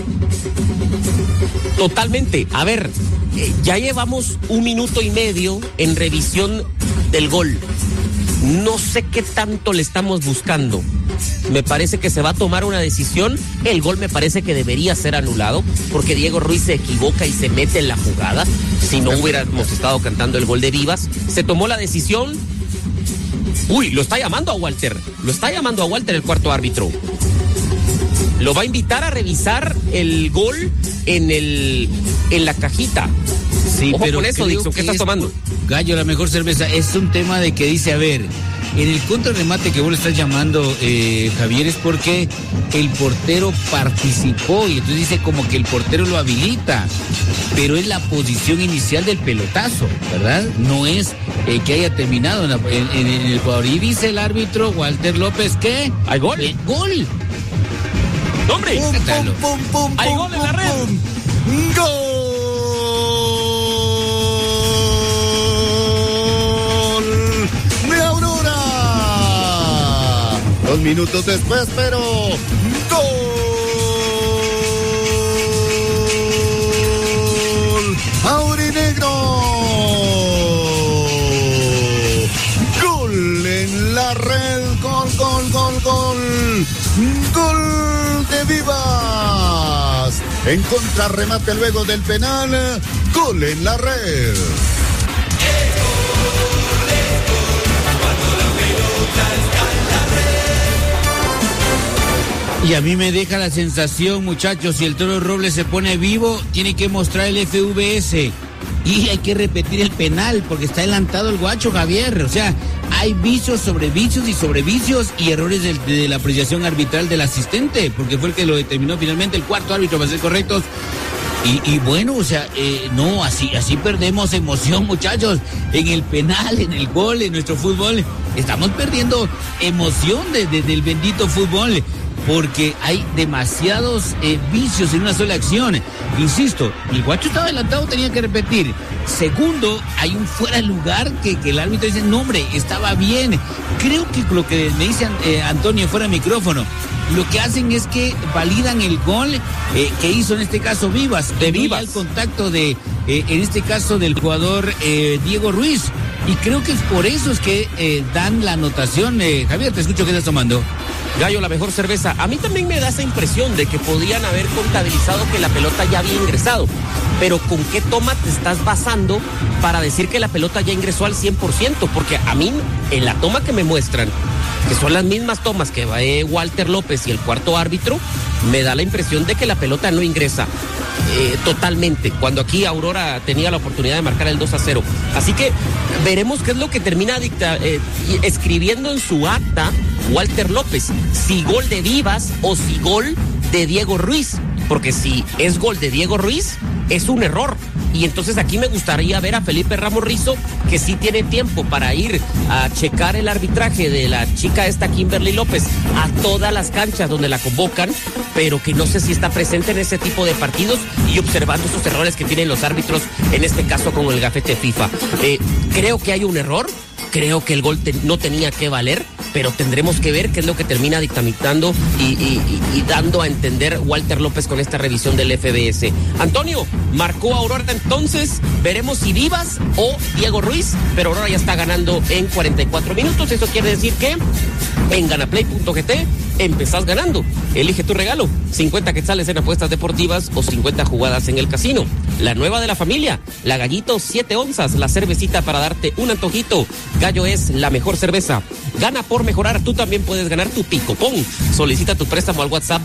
Totalmente. A ver, ya llevamos 1 minuto y medio en revisión del gol. No sé qué tanto le estamos buscando. Me parece que se va a tomar una decisión. El gol me parece que debería ser anulado, porque Diego Ruiz se equivoca y se mete en la jugada. Si no hubiéramos estado cantando el gol de Vivas, se tomó la decisión. Uy, lo está llamando a Walter el cuarto árbitro. Lo va a invitar a revisar el gol en la cajita. Sí, ojo pero con eso, Dixon, ¿qué estás tomando? Gallo, la mejor cerveza, es un tema de que dice, a ver, en el contrarremate que vos le estás llamando, Javier, es porque el portero participó y entonces dice como que el portero lo habilita, pero es la posición inicial del pelotazo, ¿verdad? No es que haya terminado en el jugador. Y dice el árbitro Walter López que ¿hay gol? ¡Gol! ¡Hombre! ¡Hay gol en la red! ¡Gol de Aurora! 2 minutos después, pero ¡gol! ¡Aurinegro! ¡Gol en la red! ¡Gol! ¡Gol de Vivas! En contrarremate luego del penal, gol en la red. Y a mí me deja la sensación, muchachos, si el Toro Robles se pone vivo, tiene que mostrar el FVS. Y hay que repetir el penal, porque está adelantado el Guacho, Javier. O sea, hay vicios sobre vicios y sobre vicios y errores de la apreciación arbitral del asistente, porque fue el que lo determinó finalmente el cuarto árbitro, para ser correctos. Y bueno, o sea, no, así perdemos emoción, muchachos, en el penal, en el gol, en nuestro fútbol. estamos perdiendo emoción del bendito fútbol, porque hay demasiados vicios en una sola acción. Insisto, el Guacho estaba adelantado, tenía que repetir. Segundo, hay un fuera de lugar que el árbitro dice, no hombre, estaba bien. Creo que lo que me dice Antonio fuera de micrófono, lo que hacen es que validan el gol que hizo en este caso Vivas. De Vivas. El contacto en este caso del jugador Diego Ruiz. Y creo que es por eso es que dan la anotación. Javier, te escucho que estás tomando. Gallo, la mejor cerveza. A mí también me da esa impresión de que podían haber contabilizado que la pelota ya había ingresado. Pero ¿con qué toma te estás basando para decir que la pelota ya ingresó al 100%? Porque a mí, en la toma que me muestran, que son las mismas tomas que va Walter López y el cuarto árbitro, me da la impresión de que la pelota no ingresa totalmente, cuando aquí Aurora tenía la oportunidad de marcar el 2-0. Así que veremos qué es lo que termina escribiendo en su acta Walter López, si gol de Vivas o si gol de Diego Ruiz, porque si es gol de Diego Ruiz, es un error. Y entonces aquí me gustaría ver a Felipe Ramos Rizo, que sí tiene tiempo para ir a checar el arbitraje de la chica esta Kimberly López a todas las canchas donde la convocan, pero que no sé si está presente en ese tipo de partidos y observando esos errores que tienen los árbitros, en este caso con el gafete FIFA. Creo que hay un error, creo que el gol no tenía que valer, pero tendremos que ver qué es lo que termina dictaminando y dando a entender Walter López con esta revisión del FBS. Antonio, marcó Aurora entonces, veremos si Vivas o Diego Ruiz, pero Aurora ya está ganando en 44 minutos, eso quiere decir que en ganaplay.gt empezás ganando. Elige tu regalo, 50 quetzales en apuestas deportivas o 50 jugadas en el casino. La nueva de la familia, la Gallito 7 onzas, la cervecita para darte un antojito. Gallo es la mejor cerveza. Gana por mejorar, tú también puedes ganar tu picopón. Solicita tu préstamo al WhatsApp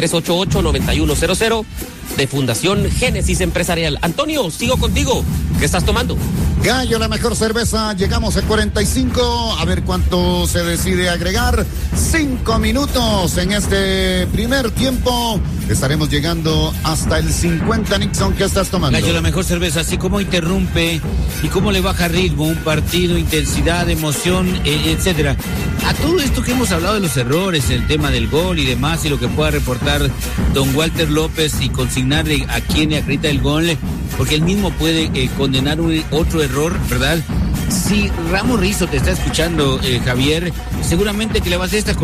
2388-9100 de Fundación Génesis Empresarial. Antonio, sigo contigo. ¿Qué estás tomando? Gallo, la mejor cerveza. Llegamos a 45. A ver cuánto se decide agregar. 5 minutos en este primer tiempo. Estaremos llegando hasta el 50. Nixon, ¿qué estás tomando? Gallo, la mejor cerveza. Así como interrumpe y cómo le baja ritmo un partido, intensidad, emoción, etcétera. A todo esto que hemos hablado de los errores, el tema del gol y demás, y lo que pueda reportar don Walter López y consignarle a quien le acredita el gol, porque él mismo puede condenar otro error, ¿verdad? Si Ramos Rizo te está escuchando, Javier, seguramente que le vas a esta